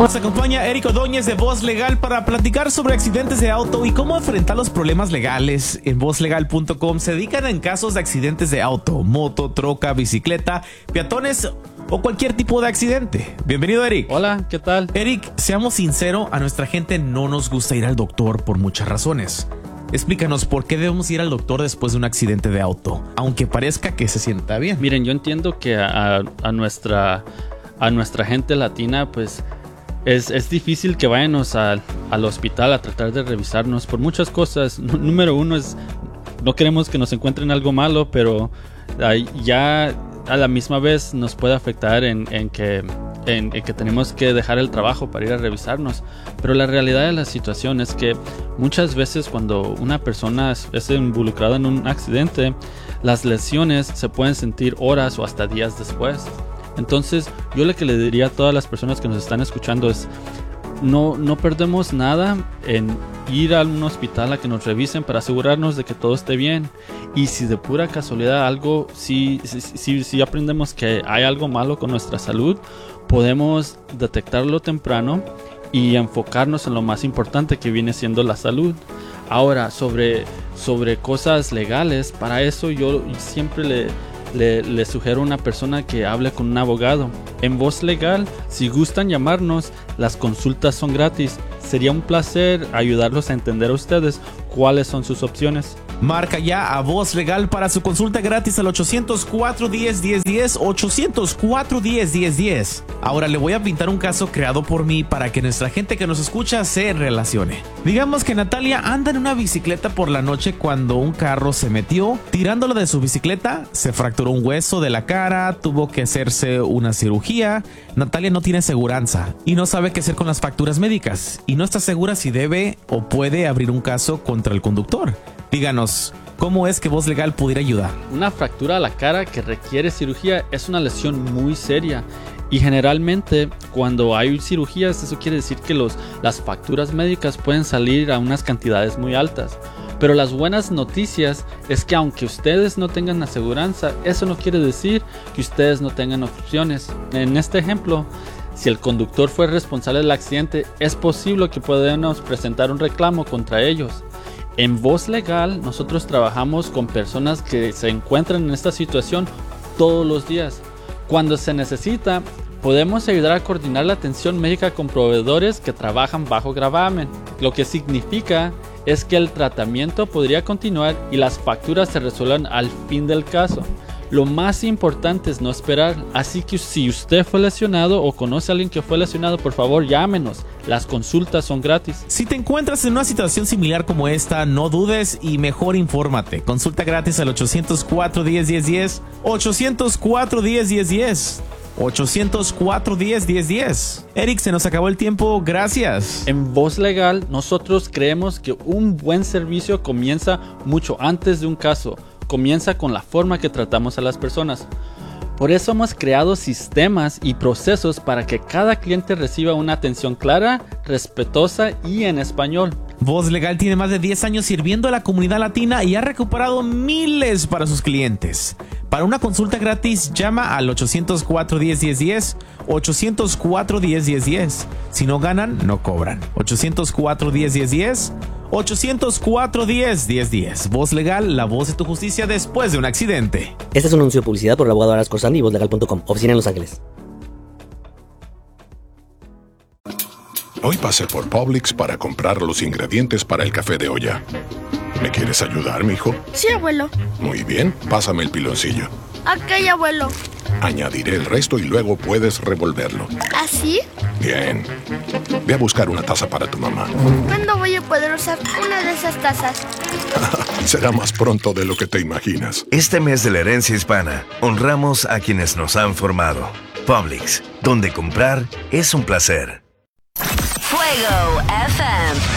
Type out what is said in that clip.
Nos acompaña Eric Ordóñez de Voz Legal para platicar sobre accidentes de auto y cómo enfrentar los problemas legales. En vozlegal.com se dedican en casos de accidentes de auto, moto, troca, bicicleta, peatones o cualquier tipo de accidente. Bienvenido, Eric. Hola, ¿qué tal? Eric, seamos sinceros, a nuestra gente no nos gusta ir al doctor por muchas razones. Explícanos por qué debemos ir al doctor después de un accidente de auto, aunque parezca que se sienta bien. Miren, yo entiendo que a nuestra gente latina, pues es difícil que vayamos al hospital a tratar de revisarnos por muchas cosas. Número uno es, no queremos que nos encuentren algo malo, pero ya a la misma vez nos puede afectar en que tenemos que dejar el trabajo para ir a revisarnos. Pero la realidad de la situación es que muchas veces cuando una persona es involucrada en un accidente, las lesiones se pueden sentir horas o hasta días después. Entonces, yo lo que le diría a todas las personas que nos están escuchando es: no perdemos nada en ir a un hospital a que nos revisen para asegurarnos de que todo esté bien. Y si de pura casualidad algo, si aprendemos que hay algo malo con nuestra salud, podemos detectarlo temprano y enfocarnos en lo más importante, que viene siendo la salud. Ahora, sobre cosas legales, para eso yo siempre le sugiero a una persona que hable con un abogado. En Voz Legal, si gustan llamarnos, las consultas son gratis. Sería un placer ayudarlos a entender a ustedes cuáles son sus opciones. Marca ya a Voz Legal para su consulta gratis al 800-410-1010, 800-410-1010. Ahora le voy a pintar un caso creado por mí para que nuestra gente que nos escucha se relacione. Digamos que Natalia anda en una bicicleta por la noche cuando un carro se metió. Tirándolo de su bicicleta, se fracturó un hueso de la cara, tuvo que hacerse una cirugía. Natalia no tiene aseguranza y no sabe qué hacer con las facturas médicas y no está segura si debe o puede abrir un caso contra el conductor. Díganos, ¿cómo es que Voz Legal pudiera ayudar? Una fractura a la cara que requiere cirugía es una lesión muy seria. Y generalmente cuando hay cirugías, eso quiere decir que las facturas médicas pueden salir a unas cantidades muy altas. Pero las buenas noticias es que aunque ustedes no tengan aseguranza, eso no quiere decir que ustedes no tengan opciones. En este ejemplo, si el conductor fue responsable del accidente, es posible que podamos presentar un reclamo contra ellos. En Voz Legal, nosotros trabajamos con personas que se encuentran en esta situación todos los días. Cuando se necesita, podemos ayudar a coordinar la atención médica con proveedores que trabajan bajo gravamen, lo que significa es que el tratamiento podría continuar y las facturas se resuelvan al fin del caso. Lo más importante es no esperar, así que si usted fue lesionado o conoce a alguien que fue lesionado, por favor llámenos, las consultas son gratis. Si te encuentras en una situación similar como esta, no dudes y mejor infórmate. Consulta gratis al 800-410-1010, 800-410-1010. 800-410-1010. Eric, se nos acabó el tiempo, gracias. En Voz Legal, nosotros creemos que un buen servicio comienza mucho antes de un caso. Comienza con la forma que tratamos a las personas. Por eso hemos creado sistemas y procesos para que cada cliente reciba una atención clara, respetuosa y en español. Voz Legal tiene más de 10 años sirviendo a la comunidad latina y ha recuperado miles para sus clientes. Para una consulta gratis, llama al 800-410-1010, 800-410-1010. Si no ganan, no cobran. 800-410-1010, 800-410-1010. Voz Legal, la voz de tu justicia después de un accidente. Este es un anuncio de publicidad por el abogado Aras Corsandi y vozlegal.com. Oficina en Los Ángeles. Hoy pasé por Publix para comprar los ingredientes para el café de olla. ¿Me quieres ayudar, mijo? Sí, abuelo. Muy bien, pásame el piloncillo. Ok, abuelo. Añadiré el resto y luego puedes revolverlo. ¿Así? Bien. Ve a buscar una taza para tu mamá. ¿Cuándo voy a poder usar una de esas tazas? Será más pronto de lo que te imaginas. Este mes de la herencia hispana, honramos a quienes nos han formado. Publix, donde comprar es un placer. Fuego FM.